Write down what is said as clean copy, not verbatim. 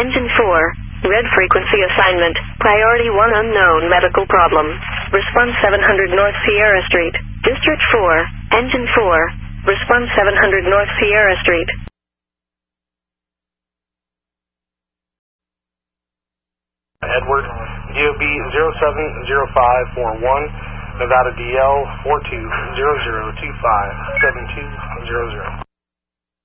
Engine 4, red frequency assignment, priority 1 unknown medical problem. Response 700 North Sierra Street, District 4, Engine 4, response 700 North Sierra Street. Edward, DOB 070541, Nevada DL 4200257200.